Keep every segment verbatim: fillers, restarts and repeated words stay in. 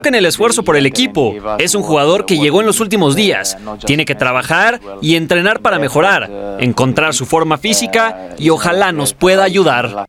en el esfuerzo por el equipo. Es un jugador que llegó en los últimos días. Tiene que trabajar y entrenar para mejorar, encontrar su forma física y ojalá nos pueda ayudar.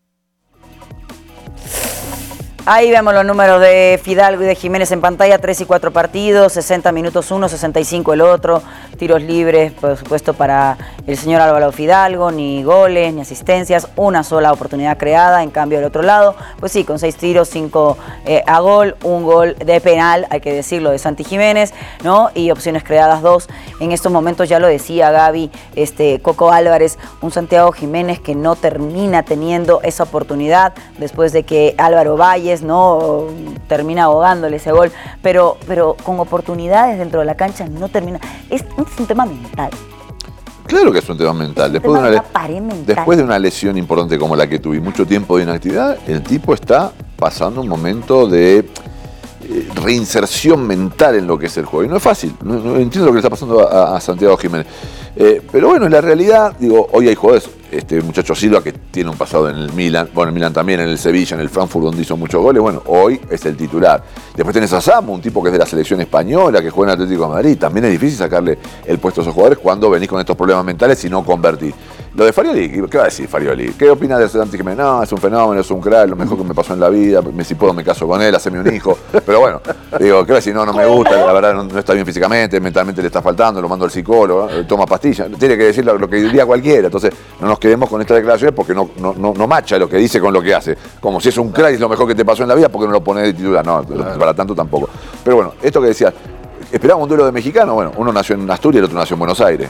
Ahí vemos los números de Fidalgo y de Jiménez en pantalla, tres y cuatro partidos, sesenta minutos uno, sesenta y cinco el otro, tiros libres, por supuesto, para el señor Álvaro Fidalgo, ni goles, ni asistencias, una sola oportunidad creada, en cambio del otro lado, pues sí, con seis tiros, cinco eh, a gol, un gol de penal, hay que decirlo, de Santi Jiménez, ¿no? Y opciones creadas dos. En estos momentos, ya lo decía Gaby, este, Coco Álvarez, un Santiago Jiménez que no termina teniendo esa oportunidad después de que Álvaro Valle no termina ahogándole ese gol, pero, pero con oportunidades dentro de la cancha no termina. Es, es un tema mental. Claro que es un tema mental. Después, tema de una, de pared mental. después de una lesión importante como la que tuve, mucho tiempo de inactividad, el tipo está pasando un momento de eh, reinserción mental en lo que es el juego. Y no es fácil. No, no entiendo lo que le está pasando a, a Santiago Jiménez. Eh, pero bueno, en la realidad, digo, hoy hay jugadores, este muchacho Silva que tiene un pasado en el Milan, bueno, en el Milan también, en el Sevilla, en el Frankfurt, donde hizo muchos goles, bueno, hoy es el titular. Después tenés a Samu, un tipo que es de la selección española, que juega en Atlético de Madrid. También es difícil sacarle el puesto a esos jugadores cuando venís con estos problemas mentales y no convertís. Lo de Farioli, ¿qué va a decir Farioli? ¿Qué opina de Santi Jiménez? No, es un fenómeno, es un crack, lo mejor que me pasó en la vida, me, si puedo me caso con él, haceme un hijo. Pero bueno, digo, ¿qué va a decir? No, no me gusta, la verdad no, no está bien físicamente, mentalmente le está faltando, lo mando al psicólogo, toma pastillas. Tiene que decir lo, lo que diría cualquiera. Entonces, no nos quedemos con estas declaraciones porque no, no, no, no macha lo que dice con lo que hace. Como si es un crack y es lo mejor que te pasó en la vida, porque no lo pones de titular. No, para tanto tampoco. Pero bueno, esto que decías, ¿esperaba un duelo de mexicano? Bueno, uno nació en Asturias y el otro nació en Buenos Aires.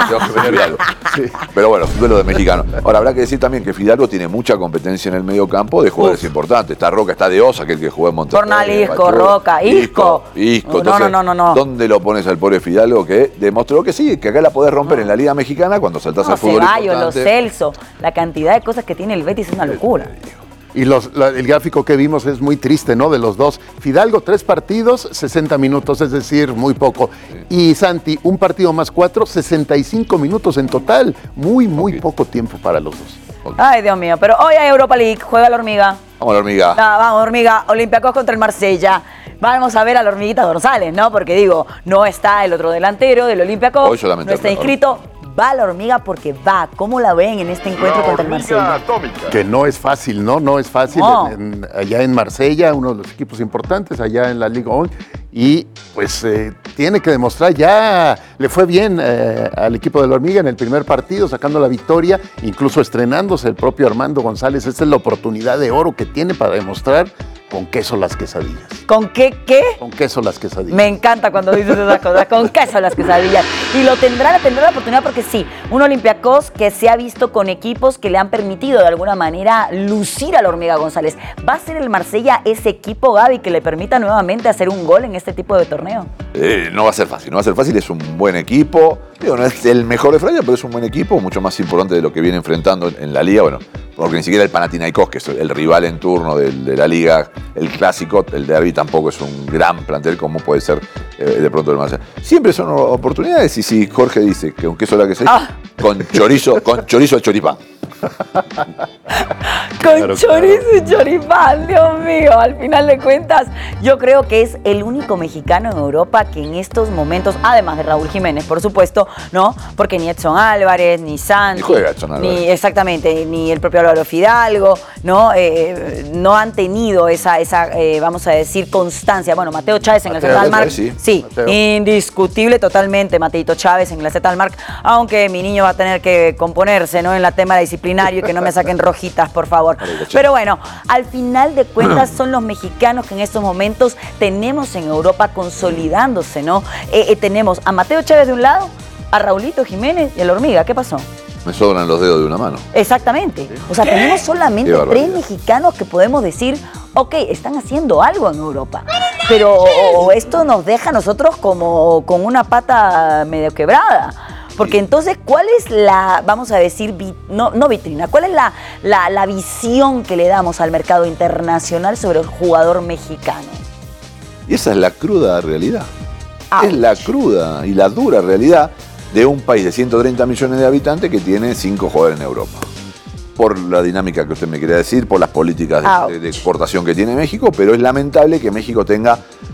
Sí. Pero bueno, un duelo de mexicano. Ahora, habrá que decir también que Fidalgo tiene mucha competencia en el medio campo de jugadores Uf. importantes. Está Roca, está De Osa, que es el que jugó en Monterrey. Jornal Isco, Roca, Isco. Isco. No, no, no, no, no. ¿Dónde lo pones al pobre Fidalgo que demostró que sí, que acá la podés romper no. en la Liga Mexicana cuando saltás no, al fútbol Ceballos, importante? Los Celso, la cantidad de cosas que tiene el Betis es una locura. Y los, la, el gráfico que vimos es muy triste, ¿no? De los dos. Fidalgo, tres partidos, sesenta minutos, es decir, muy poco. Sí. Y Santi, un partido más cuatro, sesenta y cinco minutos en total. Muy, muy okay. poco tiempo para los dos. Okay. Ay, Dios mío. Pero hoy hay Europa League, juega la Hormiga. Vamos, la Hormiga. No, vamos, Hormiga. Olympiacos contra el Marsella. Vamos a ver a la Hormiguita Dorsales, ¿no? Porque digo, no está el otro delantero del Olympiacos. Hoy solamente no está inscrito. Va la Hormiga porque va. ¿Cómo la ven en este encuentro la contra el Marsella? Atómica. Que no es fácil, ¿no? No es fácil. No. En, en, allá en Marsella, uno de los equipos importantes, allá en la Liga uno. Y pues eh, tiene que demostrar, ya le fue bien eh, al equipo de la Hormiga en el primer partido, sacando la victoria, incluso estrenándose el propio Armando González. Esta es la oportunidad de oro que tiene para demostrar con queso las quesadillas. ¿Con qué qué? Con queso las quesadillas. Me encanta cuando dices esas cosas, con queso las quesadillas. Y lo tendrá, tendrá la oportunidad porque sí, un Olympiacos que se ha visto con equipos que le han permitido de alguna manera lucir a la Hormiga González. ¿Va a ser el Marsella ese equipo, Gaby, que le permita nuevamente hacer un gol en este tipo de torneo? Eh, no va a ser fácil, no va a ser fácil, es un buen equipo. Digo, no es el mejor de Francia, pero es un buen equipo, mucho más importante de lo que viene enfrentando en la liga. Bueno, porque ni siquiera el Panathinaikos, que es el rival en turno de, de la liga, el clásico, el derbi tampoco es un gran plantel como puede ser eh, de pronto el Marsella. Siempre son oportunidades y si Jorge dice que aunque eso es la que se dice, ah. con chorizo, con chorizo al choripán. Con claro, chorizo claro. y choripán, Dios mío. Al final de cuentas, yo creo que es el único mexicano en Europa que en estos momentos, además de Raúl Jiménez, por supuesto, ¿no? Porque ni Edson Álvarez, ni Santi, ni juega Edson Álvarez. Ni, exactamente, ni el propio Álvaro Fidalgo, ¿no? Eh, no han tenido esa, esa eh, vamos a decir, constancia. Bueno, Mateo Chávez en Mateo, el Zetalmark, sí, sí indiscutible totalmente, Mateito Chávez en el Zetalmark, aunque mi niño va a tener que componerse, ¿no? En la tema disciplinario y que no me saquen rojitas, por favor. Pero bueno, al final de cuentas son los mexicanos que en estos momentos tenemos en Europa consolidándose, ¿no? Eh, eh, tenemos a Mateo Chávez de un lado, a Raulito Jiménez y a la Hormiga. ¿Qué pasó? Me sobran los dedos de una mano. Exactamente. O sea, tenemos solamente tres mexicanos que podemos decir, ok, están haciendo algo en Europa. Pero esto nos deja a nosotros como con una pata medio quebrada. Porque entonces, ¿cuál es la, vamos a decir, vi, no, no vitrina, cuál es la, la, la visión que le damos al mercado internacional sobre el jugador mexicano? Y esa es la cruda realidad. Ouch. Es la cruda y la dura realidad de un país de ciento treinta millones de habitantes que tiene cinco jugadores en Europa. Por la dinámica que usted me quería decir, por las políticas de, de, de exportación que tiene México, pero es lamentable que México tenga